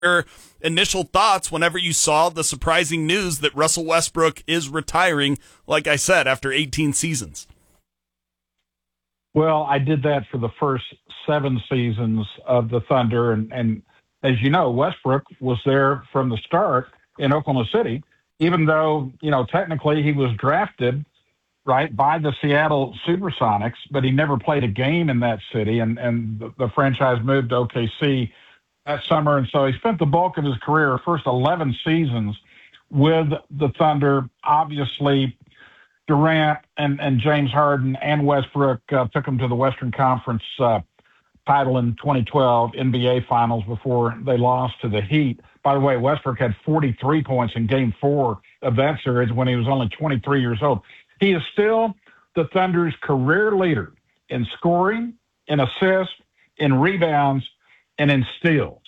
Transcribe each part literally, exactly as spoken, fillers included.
your initial thoughts whenever you saw the surprising news that Russell Westbrook is retiring, like I said, after eighteen seasons? Well, I did that for the first seven seasons of the Thunder. And, and as you know, Westbrook was there from the start in Oklahoma City, even though, you know, technically he was drafted, right, by the Seattle Supersonics, but he never played a game in that city. And, and the, the franchise moved to O K C that summer. And so he spent the bulk of his career, first eleven seasons, with the Thunder. Obviously, Durant and, and James Harden and Westbrook uh, took him to the Western Conference uh, title in twenty twelve N B A Finals before they lost to the Heat. By the way, Westbrook had forty-three points in Game four of that series when he was only twenty-three years old. He is still the Thunder's career leader in scoring, in assists, in rebounds, and in steals.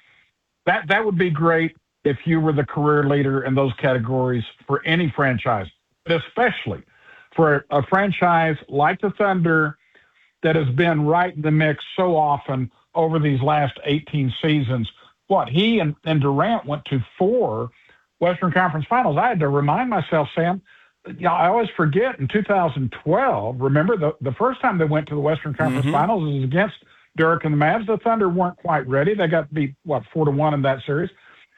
That that would be great if you were the career leader in those categories for any franchise, but especially for a franchise like the Thunder that has been right in the mix so often over these last eighteen seasons. What, he and, and Durant went to four Western Conference Finals. I had to remind myself, Sam, you know, I always forget in two thousand twelve, remember the, the first time they went to the Western Conference Mm-hmm. Finals was against Dirk and the Mavs. The Thunder weren't quite ready. They got beat, what, four to one in that series.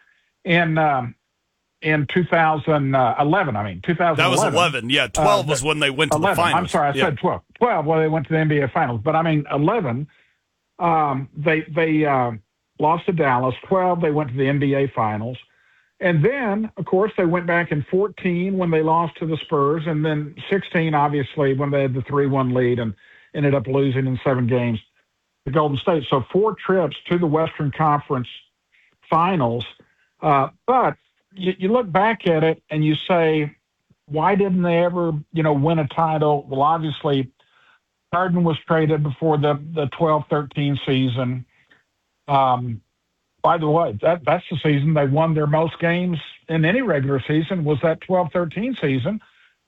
And um, in two thousand eleven, I mean, two thousand eleven. That was eleven, yeah. twelve uh, was when they went to eleven, the finals. I'm sorry, I yeah. said twelve. twelve, well, they went to the N B A Finals. But, I mean, eleven, um, they, they uh, lost to Dallas. twelve, they went to the N B A Finals. And then, of course, they went back in fourteen when they lost to the Spurs, and then sixteen, obviously, when they had the three one lead and ended up losing in seven games to Golden State. So four trips to the Western Conference Finals. Uh, but you, you look back at it and you say, why didn't they ever, you know, win a title? Well, obviously, Harden was traded before the, the twelve thirteen season. Um, by the way, that, that's the season they won their most games in any regular season, was that twelve thirteen season,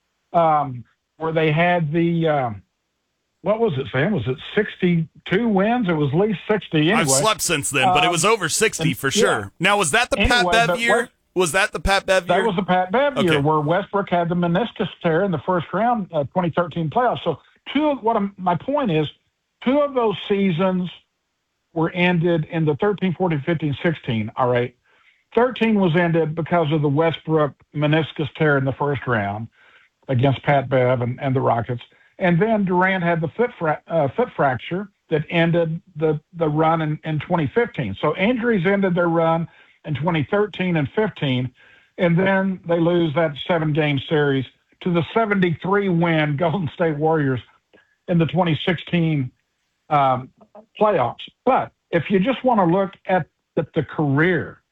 um, where they had the, um, what was it, Sam? Was it sixty-two wins? It was at least sixty anyway. I've slept since then, but um, it was over sixty and, for sure. Yeah. Now, was that the anyway, Pat Bev year? West, was that the Pat Bev year? That was the Pat Bev okay. year where Westbrook had the meniscus tear in the first round, uh, twenty thirteen playoffs. So two of what I'm, my point is, two of those seasons were ended in the thirteen, fourteen, fifteen, sixteen, all right? thirteen was ended because of the Westbrook meniscus tear in the first round against Pat Bev and, and the Rockets. And then Durant had the foot, fra- uh, foot fracture that ended the, the run in, in twenty fifteen. So injuries ended their run in twenty thirteen and fifteen, and then they lose that seven-game series to the seventy-three win Golden State Warriors in the twenty sixteen um, playoffs. But if you just want to look at the, the career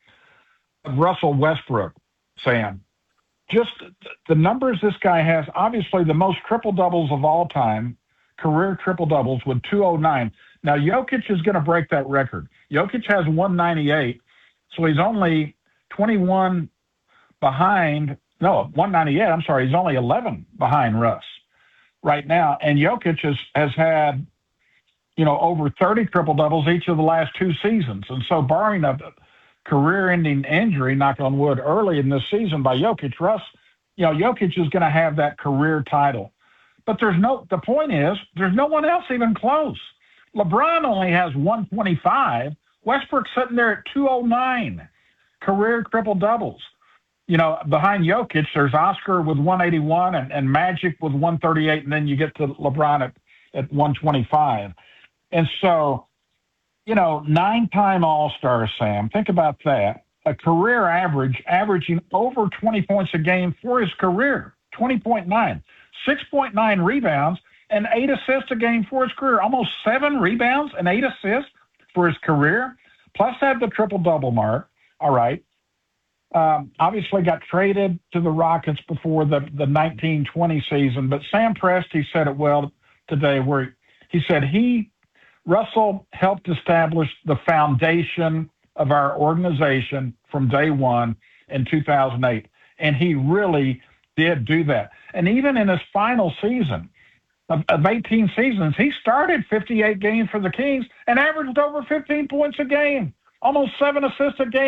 of Russell Westbrook, Sam, just the numbers this guy has, obviously the most triple-doubles of all time, career triple-doubles with two oh nine. Now, Jokic is going to break that record. Jokic has one ninety-eight, so he's only twenty-one behind, no, one ninety-eight, I'm sorry, he's only eleven behind Russ right now. And Jokic has, has had, you know, over thirty triple-doubles each of the last two seasons. And so barring a career-ending injury, knock on wood, early in this season by Jokic, Russ, you know, Jokic is going to have that career title. But there's no, the point is, there's no one else even close. LeBron only has one twenty-five. Westbrook's sitting there at two oh nine career triple-doubles. You know, behind Jokic, there's Oscar with one eighty-one and, and Magic with one thirty-eight, and then you get to LeBron at, at one twenty-five. And so, you know, nine-time All-Star, Sam, think about that. A career average, averaging over twenty points a game for his career, twenty point nine, six point nine rebounds, and eight assists a game for his career. Almost seven rebounds and eight assists for his career, plus had the triple-double mark, all right. Um, obviously got traded to the Rockets before the, the nineteen twenty season, but Sam Presti said it well today where he said he, Russell helped establish the foundation of our organization from day one in two thousand eight, and he really did do that. And even in his final season of, of eighteen seasons, he started fifty-eight games for the Kings and averaged over fifteen points a game. almost seven assists a game.